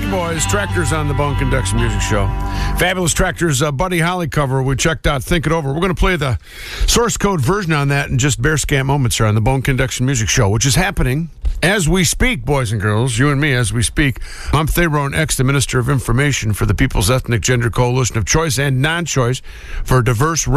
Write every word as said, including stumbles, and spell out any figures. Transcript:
you, boys. Tractors on the Bone Conduction Music Show. Fabulous Tractors, uh, Buddy Holly cover. We checked out Think It Over. We're going to play the source code version on that in just bare scant moments here on the Bone Conduction Music Show, which is happening as we speak, boys and girls, you and me as we speak. I'm Theron X, the Minister of Information for the People's Ethnic Gender Coalition of Choice and Non-Choice for a diverse